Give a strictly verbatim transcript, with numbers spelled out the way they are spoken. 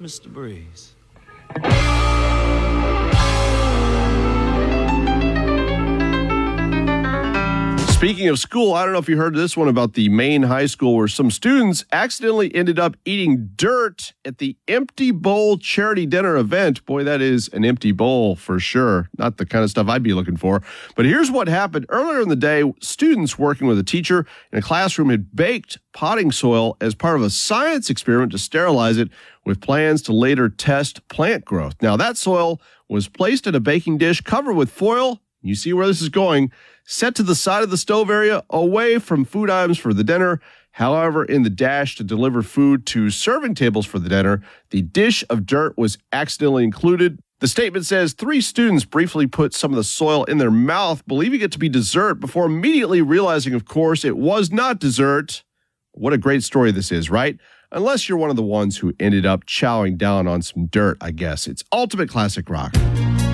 Mister Breeze. Speaking of school, I don't know if you heard this one about the Maine high school where some students accidentally ended up eating dirt at the Empty Bowl charity dinner event. Boy, that is an empty bowl for sure. Not the kind of stuff I'd be looking for. But here's what happened. Earlier in the day, students working with a teacher in a classroom had baked potting soil as part of a science experiment to sterilize it with plans to later test plant growth. Now, that soil was placed in a baking dish covered with foil. You see where this is going. Set to the side of the stove area away from food items for the dinner. However, in the dash to deliver food to serving tables for the dinner, the dish of dirt was accidentally included. The statement says three students briefly put some of the soil in their mouth, believing it to be dessert, before immediately realizing, of course, it was not dessert. What a great story this is, right? Unless you're one of the ones who ended up chowing down on some dirt, I guess. It's Ultimate Classic Rock.